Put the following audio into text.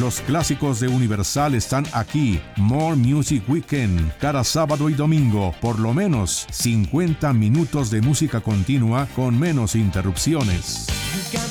Los clásicos de Universal están aquí. More Music Weekend, cada sábado y domingo, por lo menos 50 minutos de música continua con menos interrupciones. You got